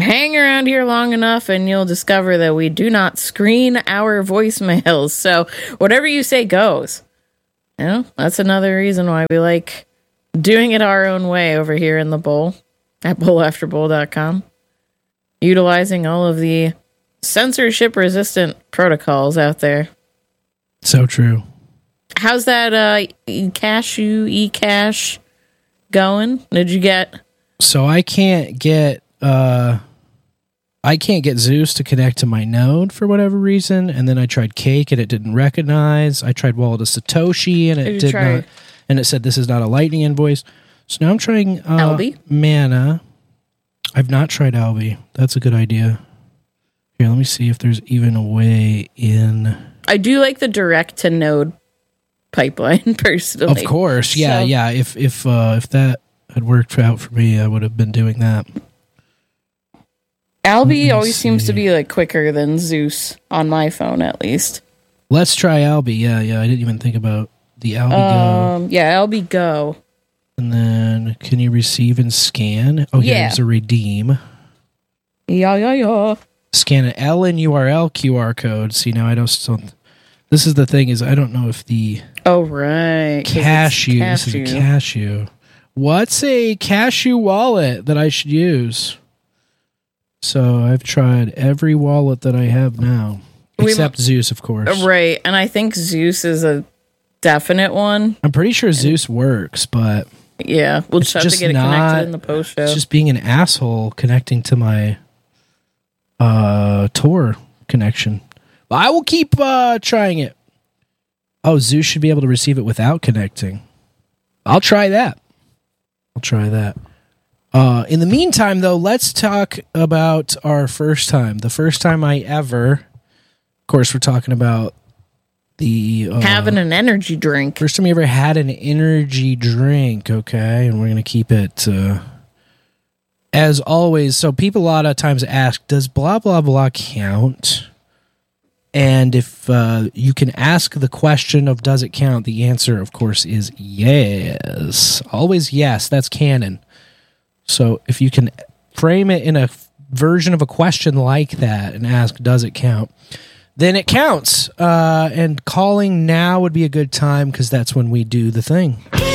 hang around here long enough and you'll discover that we do not screen our voicemails. So whatever you say goes. You know, that's another reason why we like doing it our own way over here in the bowl at bowlafterbowl.com. Utilizing all of the censorship-resistant protocols out there. So true. How's that eCache going? Did you get... So I can't get Zeus to connect to my node for whatever reason, and then I tried Cake and it didn't recognize. I tried Wallet of Satoshi and it did not, and it said this is not a Lightning invoice. So now I'm trying Alby? Mana. I've not tried Alby. That's a good idea. Here, let me see if there's even a way in. I do like the direct to node pipeline personally. Of course, yeah, yeah. If that had worked out for me, I would have been doing that. Alby always seems to be like quicker than Zeus on my phone, at least. Let's try Alby. Yeah. I didn't even think about the Alby Go. Yeah, Alby Go. And then, can you receive and scan? Oh, yeah. There's a redeem. Yeah. Scan an LNURL QR code. See, now I don't. This is the thing, is I don't know if the. Oh, right. Cashew. This is a cashew. What's a cashew wallet that I should use? So I've tried every wallet that I have now, except Zeus, of course. Right, and I think Zeus is a definite one. I'm pretty sure Zeus works, but yeah, we'll just have to get it connected in the post show. It's just being an asshole connecting to my Tor connection. But I will keep trying it. Oh, Zeus should be able to receive it without connecting. I'll try that. In the meantime, though, let's talk about our first time. The first time I ever, of course, we're talking about the... having an energy drink. First time I ever had an energy drink, okay? And we're going to keep it, as always. So people a lot of times ask, does blah, blah, blah count? And if you can ask the question of does it count, the answer, of course, is yes. Always yes. That's canon. So if you can frame it in a version of a question like that and ask, does it count? Then it counts. And calling now would be a good time because that's when we do the thing.